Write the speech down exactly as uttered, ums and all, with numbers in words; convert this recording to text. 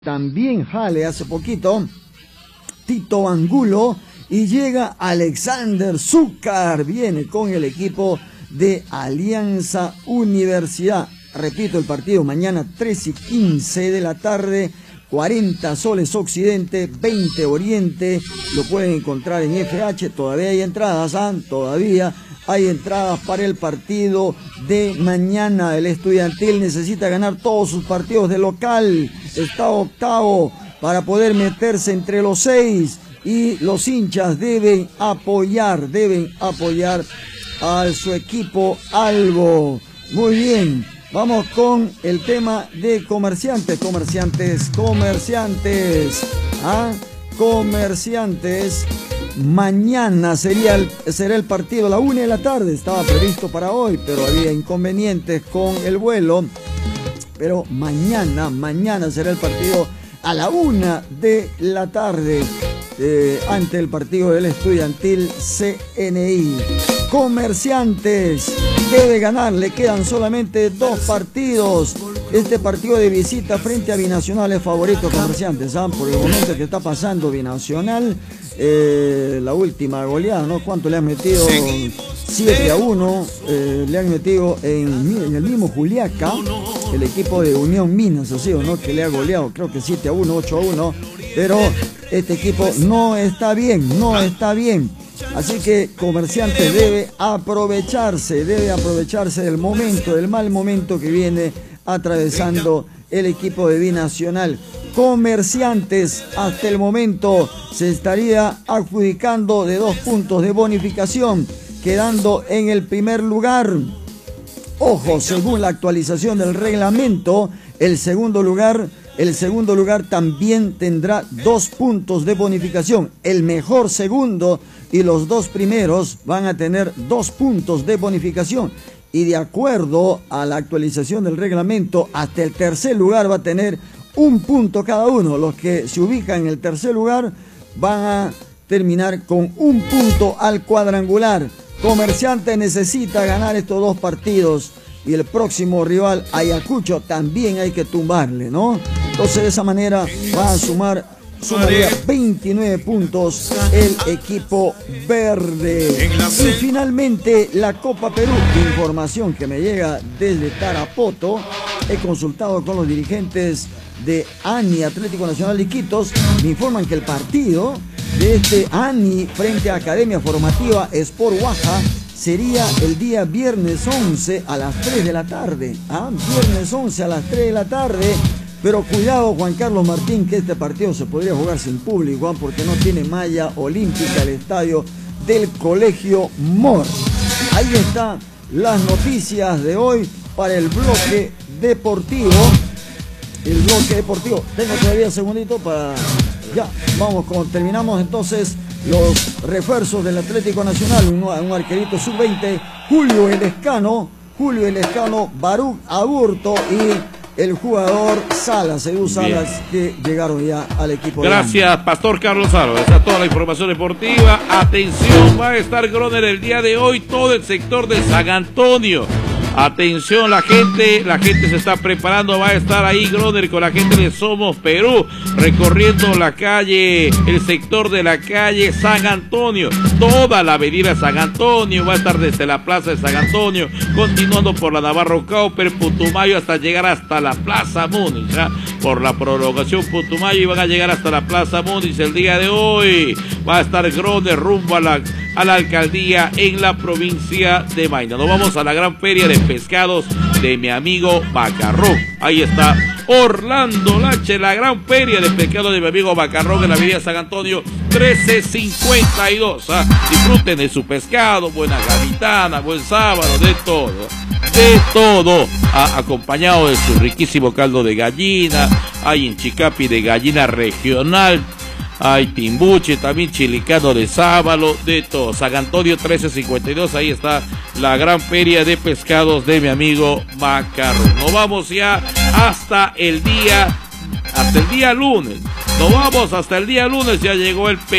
También jale hace poquito Tito Angulo y llega Alexander Zúcar, viene con el equipo de Alianza Universidad. Repito, el partido mañana tres y quince de la tarde, cuarenta soles Occidente, veinte Oriente. Lo pueden encontrar en F H, todavía hay entradas, ¿ah? Todavía hay entradas para el partido de mañana. El Estudiantil necesita ganar todos sus partidos de local, está octavo para poder meterse entre los seis, y los hinchas deben apoyar, deben apoyar a su equipo albo. Muy bien, vamos con el tema de comerciantes, comerciantes, comerciantes, ¿ah? Comerciantes. Mañana sería el, será el partido a la una de la tarde, estaba previsto para hoy, pero había inconvenientes con el vuelo. Pero mañana, mañana será el partido a la una de la tarde, eh, ante el partido del Estudiantil C N I. Comerciantes debe ganar, le quedan solamente dos partidos. Este partido de visita frente a Binacional es favorito Comerciantes, ¿ah? Por el momento que está pasando Binacional, eh, la última goleada, ¿no? ¿Cuánto le han metido? siete a uno, eh, le han metido en, en el mismo Juliaca, el equipo de Unión Minas, así, ¿no? Que le ha goleado, creo que siete a uno, ocho a uno, pero este equipo no está bien, no está bien. Así que Comerciantes debe aprovecharse, debe aprovecharse del momento, del mal momento que viene atravesando el equipo de Binacional. Comerciantes hasta el momento se estaría adjudicando de dos puntos de bonificación, quedando en el primer lugar. Ojo, según la actualización del reglamento, el segundo lugar, el segundo lugar también tendrá dos puntos de bonificación. El mejor segundo y los dos primeros van a tener dos puntos de bonificación. Y de acuerdo a la actualización del reglamento, hasta el tercer lugar va a tener un punto cada uno. Los que se ubican en el tercer lugar van a terminar con un punto al cuadrangular. Comerciante necesita ganar estos dos partidos y el próximo rival, Ayacucho, también hay que tumbarle, ¿no? Entonces de esa manera va a sumar sumaría veintinueve puntos el equipo verde. Y finalmente la Copa Perú, información que me llega desde Tarapoto. He consultado con los dirigentes de A N I, Atlético Nacional de Iquitos, me informan que el partido de este A N I frente a Academia Formativa Sport Oaxaca sería el día viernes once a las tres de la tarde. ¿Ah? Viernes once a las tres de la tarde. Pero cuidado, Juan Carlos Martín, que este partido se podría jugar sin público, ¿eh? Porque no tiene malla olímpica el estadio del Colegio Mor. Ahí están las noticias de hoy para el bloque deportivo. El bloque deportivo. Tengo todavía un segundito para... Ya, vamos, con... terminamos entonces los refuerzos del Atlético Nacional. Un, un arquerito sub veinte, Julio Elescano, Julio Elescano, Baruch Aburto y el jugador Salas, Edu Salas, bien, que llegaron ya al equipo. Gracias, de Pastor Carlos Saro. Esa es toda la información deportiva. Atención, va a estar Groner el día de hoy, todo el sector de San Antonio. Atención, la gente, la gente se está preparando, va a estar ahí Groner con la gente de Somos Perú, recorriendo la calle, el sector de la calle San Antonio, toda la avenida San Antonio, va a estar desde la plaza de San Antonio, continuando por la Navarro Cauper, Putumayo, hasta llegar hasta la Plaza Múnich, ¿eh? Por la prolongación Putumayo, y van a llegar hasta la Plaza Múnich el día de hoy. Va a estar Groner rumbo a la, a la alcaldía en la provincia de Maina. Nos vamos a la gran feria de pescados de mi amigo Macarrón. Ahí está Orlando Lache, la gran feria de pescados de mi amigo Macarrón en la avenida San Antonio trece cincuenta y dos. ¿Ah? Disfruten de su pescado, buena gavitana, buen sábado, de todo, de todo, ah, acompañado de su riquísimo caldo de gallina. Hay en Chicapi de gallina regional, hay timbuche, también chilicano de sábalo, de todo. San Antonio trece cincuenta y dos, ahí está la gran feria de pescados de mi amigo Macarrón. Nos vamos ya hasta el día, hasta el día lunes. Nos vamos hasta el día lunes, ya llegó el pe